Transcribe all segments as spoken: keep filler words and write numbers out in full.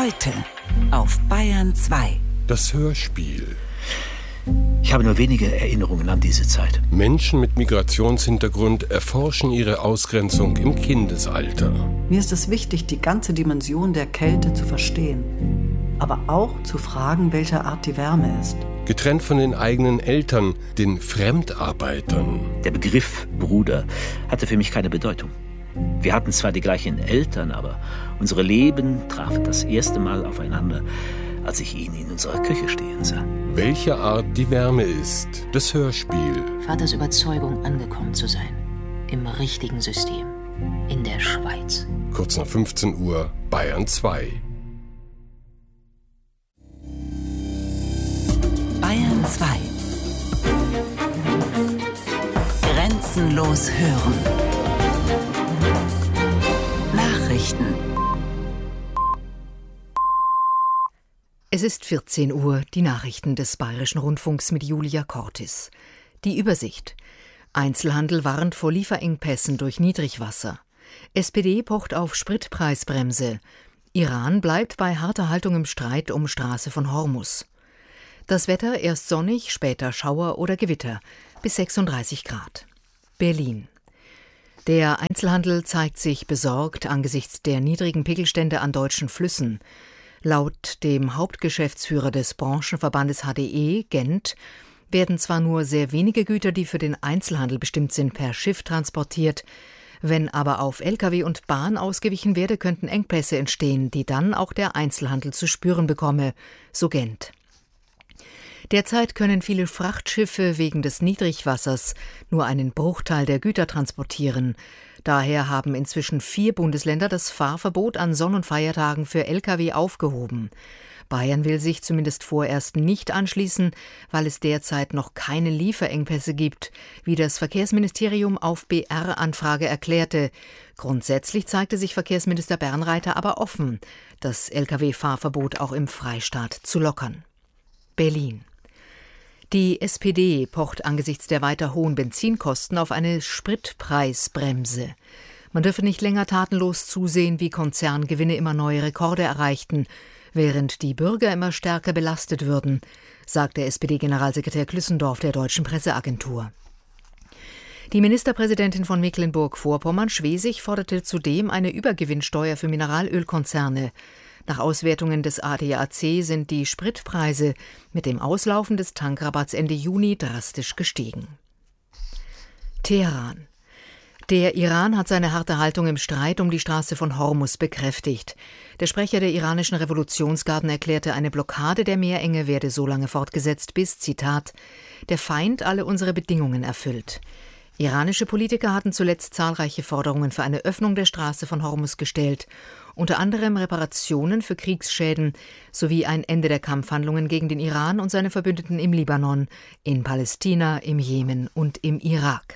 Heute auf Bayern zwei. Das Hörspiel. Ich habe nur wenige Erinnerungen an diese Zeit. Menschen mit Migrationshintergrund erforschen ihre Ausgrenzung im Kindesalter. Mir ist es wichtig, die ganze Dimension der Kälte zu verstehen. Aber auch zu fragen, welcher Art die Wärme ist. Getrennt von den eigenen Eltern, den Fremdarbeitern. Der Begriff Bruder hatte für mich keine Bedeutung. Wir hatten zwar die gleichen Eltern, aber unsere Leben trafen das erste Mal aufeinander, als ich ihn in unserer Küche stehen sah. Welche Art die Wärme ist, das Hörspiel. Vaters Überzeugung, angekommen zu sein. Im richtigen System. In der Schweiz. Kurz nach fünfzehn Uhr, Bayern zwei. Bayern zwei. Grenzenlos hören. Nachrichten. Es ist vierzehn Uhr, die Nachrichten des Bayerischen Rundfunks mit Julia Cortis. Die Übersicht. Einzelhandel warnt vor Lieferengpässen durch Niedrigwasser. S P D pocht auf Spritpreisbremse. Iran bleibt bei harter Haltung im Streit um Straße von Hormus. Das Wetter erst sonnig, später Schauer oder Gewitter, bis sechsunddreißig Grad. Berlin. Der Einzelhandel zeigt sich besorgt angesichts der niedrigen Pegelstände an deutschen Flüssen. Laut dem Hauptgeschäftsführer des Branchenverbandes H D E, Gent, werden zwar nur sehr wenige Güter, die für den Einzelhandel bestimmt sind, per Schiff transportiert. Wenn aber auf L K W und Bahn ausgewichen werde, könnten Engpässe entstehen, die dann auch der Einzelhandel zu spüren bekomme, so Gent. Derzeit können viele Frachtschiffe wegen des Niedrigwassers nur einen Bruchteil der Güter transportieren. Daher haben inzwischen vier Bundesländer das Fahrverbot an Sonn- und Feiertagen für L K W aufgehoben. Bayern will sich zumindest vorerst nicht anschließen, weil es derzeit noch keine Lieferengpässe gibt, wie das Verkehrsministerium auf B R-Anfrage erklärte. Grundsätzlich zeigte sich Verkehrsminister Bernreiter aber offen, das L K W-Fahrverbot auch im Freistaat zu lockern. Berlin. Die S P D pocht angesichts der weiter hohen Benzinkosten auf eine Spritpreisbremse. Man dürfe nicht länger tatenlos zusehen, wie Konzerngewinne immer neue Rekorde erreichten, während die Bürger immer stärker belastet würden, sagte S P D-Generalsekretär Klüssendorf der Deutschen Presseagentur. Die Ministerpräsidentin von Mecklenburg-Vorpommern, Schwesig, forderte zudem eine Übergewinnsteuer für Mineralölkonzerne. Nach Auswertungen des A D A C sind die Spritpreise mit dem Auslaufen des Tankrabatts Ende Juni drastisch gestiegen. Teheran. Der Iran hat seine harte Haltung im Streit um die Straße von Hormus bekräftigt. Der Sprecher der iranischen Revolutionsgarden erklärte, eine Blockade der Meerenge werde so lange fortgesetzt, bis, Zitat, der Feind alle unsere Bedingungen erfüllt. Iranische Politiker hatten zuletzt zahlreiche Forderungen für eine Öffnung der Straße von Hormus gestellt, unter anderem Reparationen für Kriegsschäden sowie ein Ende der Kampfhandlungen gegen den Iran und seine Verbündeten im Libanon, in Palästina, im Jemen und im Irak.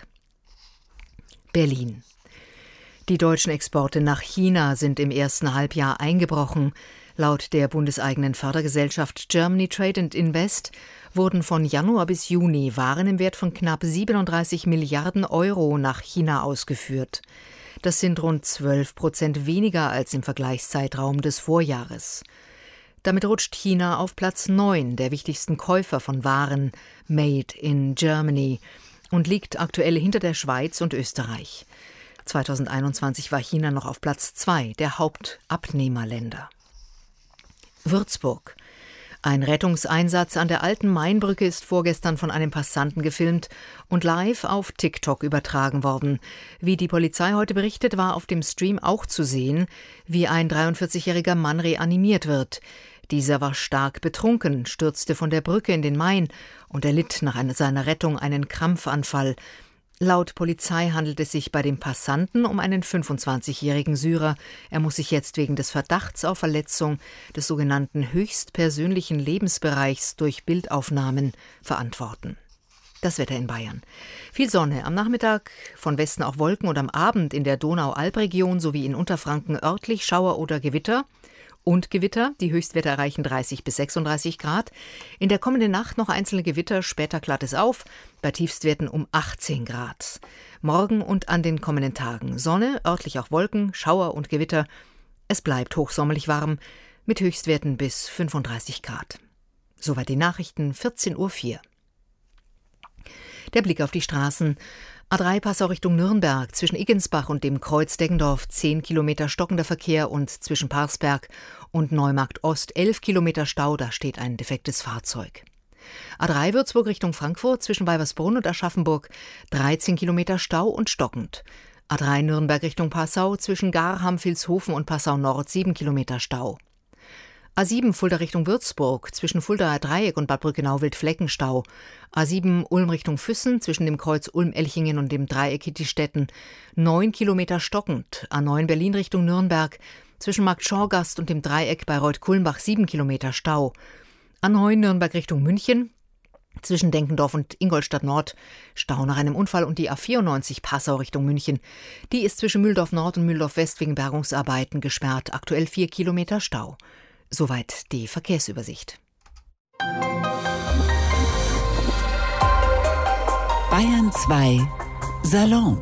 Berlin. Die deutschen Exporte nach China sind im ersten Halbjahr eingebrochen. Laut der bundeseigenen Fördergesellschaft Germany Trade and Invest wurden von Januar bis Juni Waren im Wert von knapp siebenunddreißig Milliarden Euro nach China ausgeführt. Das sind rund zwölf Prozent weniger als im Vergleichszeitraum des Vorjahres. Damit rutscht China auf Platz neun der wichtigsten Käufer von Waren made in Germany und liegt aktuell hinter der Schweiz und Österreich. zweitausendeinundzwanzig war China noch auf Platz zwei der Hauptabnehmerländer. Würzburg. Ein Rettungseinsatz an der alten Mainbrücke ist vorgestern von einem Passanten gefilmt und live auf TikTok übertragen worden. Wie die Polizei heute berichtet, war auf dem Stream auch zu sehen, wie ein dreiundvierzigjähriger Mann reanimiert wird. Dieser war stark betrunken, stürzte von der Brücke in den Main und erlitt nach seiner Rettung einen Krampfanfall. Laut Polizei handelt es sich bei dem Passanten um einen fünfundzwanzigjährigen Syrer. Er muss sich jetzt wegen des Verdachts auf Verletzung des sogenannten höchstpersönlichen Lebensbereichs durch Bildaufnahmen verantworten. Das Wetter in Bayern. Viel Sonne, am Nachmittag von Westen auch Wolken und am Abend in der Donau-Alb-Region sowie in Unterfranken örtlich Schauer oder Gewitter. Und Gewitter, die Höchstwerte erreichen dreißig bis sechsunddreißig Grad. In der kommenden Nacht noch einzelne Gewitter, später klart es auf, bei Tiefstwerten um achtzehn Grad. Morgen und an den kommenden Tagen Sonne, örtlich auch Wolken, Schauer und Gewitter. Es bleibt hochsommerlich warm mit Höchstwerten bis fünfunddreißig Grad. Soweit die Nachrichten, vierzehn Uhr vier. Der Blick auf die Straßen. A drei Passau Richtung Nürnberg, zwischen Iggensbach und dem Kreuz Deggendorf zehn Kilometer stockender Verkehr und zwischen Parsberg und Neumarkt Ost elf Kilometer Stau, da steht ein defektes Fahrzeug. A drei Würzburg Richtung Frankfurt, zwischen Weibersbrunn und Aschaffenburg dreizehn Kilometer Stau und stockend. A drei Nürnberg Richtung Passau, zwischen Garham, Vilshofen und Passau Nord sieben Kilometer Stau. A sieben Fulda Richtung Würzburg, zwischen Fuldaer Dreieck und Bad Brückenau-Wildflecken Stau. A sieben Ulm Richtung Füssen, zwischen dem Kreuz Ulm-Elchingen und dem Dreieck Hittistetten neun Kilometer stockend. A neun Berlin Richtung Nürnberg, zwischen Markt Schorgast und dem Dreieck Bayreuth-Kulmbach sieben Kilometer Stau. A neun Nürnberg Richtung München, zwischen Denkendorf und Ingolstadt Nord Stau nach einem Unfall, und die A vierundneunzig Passau Richtung München. Die ist zwischen Mühldorf Nord und Mühldorf West wegen Bergungsarbeiten gesperrt. Aktuell vier Kilometer Stau. Soweit die Verkehrsübersicht. Bayern zwei Salon.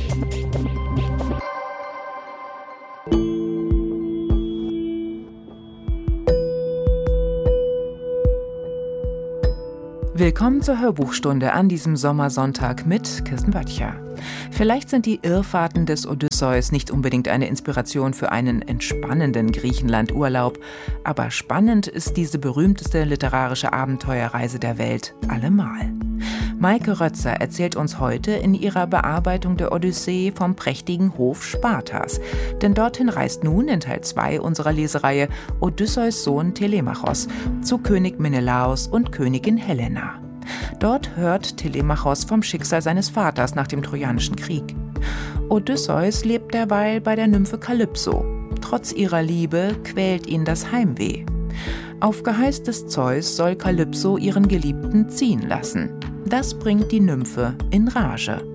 Willkommen zur Hörbuchstunde an diesem Sommersonntag mit Kirsten Böttcher. Vielleicht sind die Irrfahrten des Odysseus nicht unbedingt eine Inspiration für einen entspannenden Griechenland-Urlaub, aber spannend ist diese berühmteste literarische Abenteuerreise der Welt allemal. Maike Rötzer erzählt uns heute in ihrer Bearbeitung der Odyssee vom prächtigen Hof Spartas. Denn dorthin reist nun in Teil zwei unserer Lesereihe Odysseus Sohn Telemachos zu König Menelaos und Königin Helena. Dort hört Telemachos vom Schicksal seines Vaters nach dem Trojanischen Krieg. Odysseus lebt derweil bei der Nymphe Kalypso. Trotz ihrer Liebe quält ihn das Heimweh. Auf Geheiß des Zeus soll Kalypso ihren Geliebten ziehen lassen. Das bringt die Nymphe in Rage.